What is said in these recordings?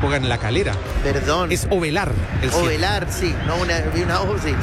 juega en La Calera. Perdón. Es Ovelar. Ovelar, sí. No, una O, sí.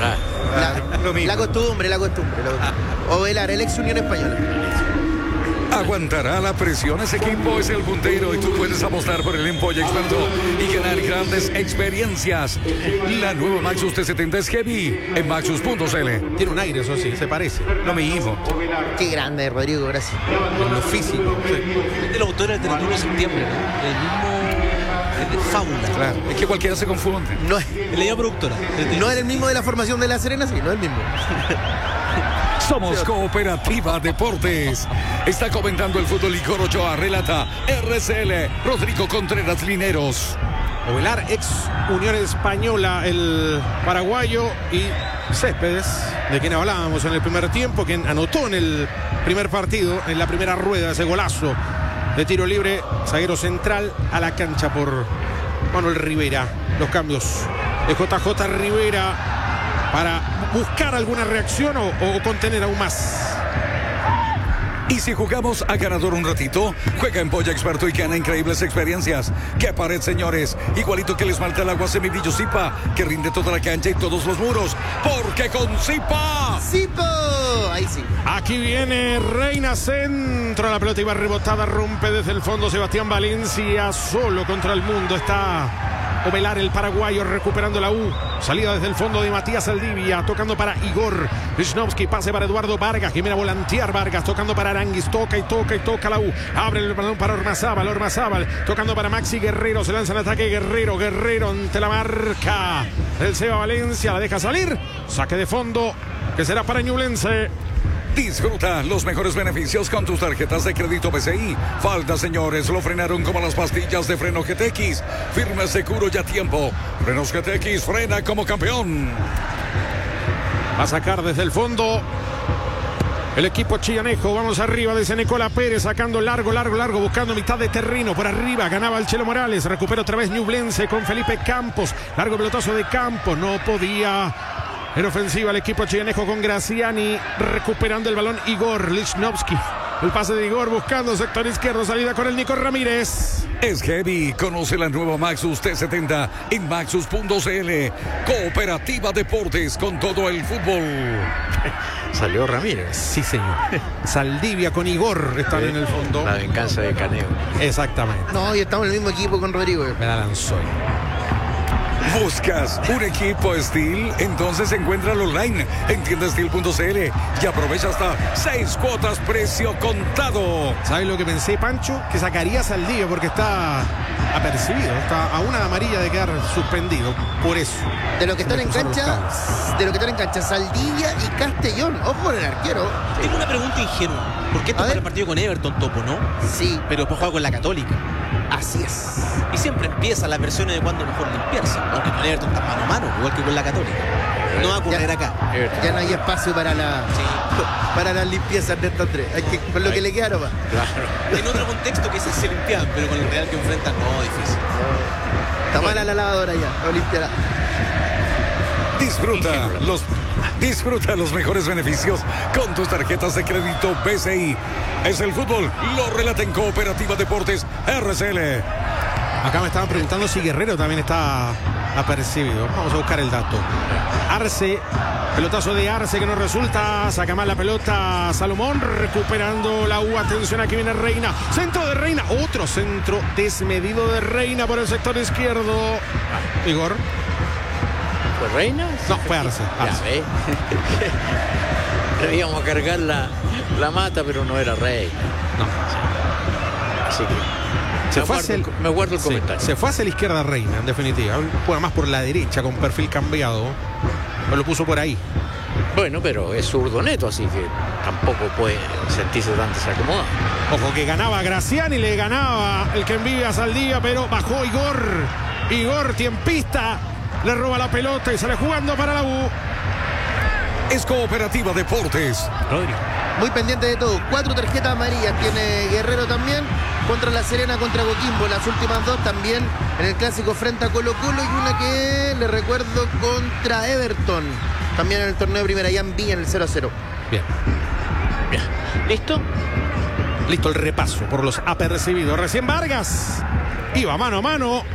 La costumbre. Ovelar, el ex Unión Española. ¿Aguantará la presión? Ese equipo es el puntero y tú puedes apostar por el Empolla Experto y ganar grandes experiencias. La nueva Maxus T70 es heavy en maxus.cl. Tiene un aire, eso sí, se parece. Lo mismo. Qué grande, Rodrigo, gracias. En lo físico. El autor del 31 de septiembre, ¿no? El mismo de Fábula. Claro, es que cualquiera se confunde. No, Le dio productora. no es el mismo de la formación de La Serena, sí, no es el mismo. Somos Cooperativa Deportes. Está comentando el fútbol Igor Ochoa, relata RCL, Rodrigo Contreras Lineros. Ovelar, ex Unión Española, el paraguayo, y Céspedes, de quien hablábamos en el primer tiempo, quien anotó en el primer partido, en la primera rueda, ese golazo de tiro libre, zaguero central a la cancha por Manuel Rivera. Los cambios de JJ Rivera para buscar alguna reacción o contener aún más. Y si jugamos a ganador un ratito, juega en Polla Experto y gana increíbles experiencias. ¡Qué pared, señores! Igualito que el esmalte al agua semibrillo Zipa, que rinde toda la cancha y todos los muros. ¡Porque con Zipa! ¡Zipo! Ahí sí. Aquí viene Reina, centro, la pelota iba rebotada, rompe desde el fondo Sebastián Valencia, solo contra el mundo está Ovelar, el paraguayo, recuperando la U. Salida desde el fondo de Matías Saldivia, tocando para Igor Lichnowsky, pase para Eduardo Vargas, que viene a volantear Vargas, tocando para Aranguis, toca la U. Abre el balón para Ormazábal, tocando para Maxi Guerrero, se lanza en ataque Guerrero ante la marca del Seba Valencia, la deja salir, saque de fondo, que será para Ñublense. Disfruta los mejores beneficios con tus tarjetas de crédito BCI. Falta, señores, lo frenaron como las pastillas de freno GTX. Firme, seguro y a tiempo. Frenos GTX, frena como campeón. Va a sacar desde el fondo el equipo chillanejo. Vamos arriba desde Nicola Pérez, sacando largo, buscando mitad de terreno por arriba. Ganaba el Chelo Morales, recupera otra vez Ñublense con Felipe Campos. Largo pelotazo de Campos, no podía. En ofensiva el equipo chillanejo con Graciani, recuperando el balón Igor Lichnowsky. El pase de Igor buscando sector izquierdo, salida con el Nico Ramírez. Es heavy, conoce la nueva Maxus T70 en maxus.cl. Cooperativa Deportes con todo el fútbol. Salió Ramírez. Sí, señor. Saldivia con Igor están en el fondo. La venganza de Caneo. Exactamente. No, y estamos en el mismo equipo con Rodrigo. Me la lanzó. ¿Buscas un equipo Steel? Entonces encuéntralo online en tiendasteel.cl y aprovecha hasta 6 cuotas precio contado. ¿Sabes lo que pensé, Pancho? Que sacaría Saldivia porque está apercibido, está a una amarilla de quedar suspendido. Por eso. De lo que están en cancha, Saldivia y Castellón. Ojo con el arquero. Tengo una pregunta ingenua. ¿Por qué tomar el partido con Everton, Topo, no? Sí. Pero después juega con la Católica. Así es. Y siempre empiezan las versiones de cuando mejor limpiarse. Aunque con Everton está mano a mano, igual que con la Católica. No va a ocurrir acá. Ya no hay espacio para las limpiezas de estos tres. Hay que, con lo que le queda nomás. Claro. En otro contexto quizás se limpiaban, pero con el Real que enfrentan, no, difícil. Está mala la lavadora ya, no limpiará. Disfruta los mejores beneficios con tus tarjetas de crédito BCI. Es el fútbol, lo relata en Cooperativa Deportes RCL. Acá me estaban preguntando si Guerrero también está apercibido. Vamos a buscar el dato. Arce, pelotazo de Arce que no resulta. Saca mal la pelota Salomón, recuperando la U. Atención, aquí viene Reina. Centro de Reina, otro centro desmedido de Reina por el sector izquierdo. Igor. ¿Fue Reina? No, fue Arce. Ya, Debíamos cargar la mata, pero no era Rey. No. Así que me guardo el comentario. Se fue hacia la izquierda Reina, en definitiva. Juega más por la derecha con perfil cambiado. Pero lo puso por ahí. Bueno, pero es zurdo neto, así que tampoco puede sentirse tan desacomodado. Ojo que ganaba Graciani, le ganaba el que envidia a Saldivia, pero bajó Igor. Igor, tiempista, le roba la pelota y sale jugando para la U. Es Cooperativa Deportes. Rodrigo. Muy pendiente de todo. 4 tarjetas amarillas tiene Guerrero también. Contra La Serena, contra Coquimbo. Las últimas 2 también en el clásico frente a Colo Colo. Y una que le recuerdo contra Everton. También en el torneo de Primera, allá en Viña, en el 0-0. Bien. ¿Listo? Listo el repaso por los apercibidos. Recién Vargas iba mano a mano.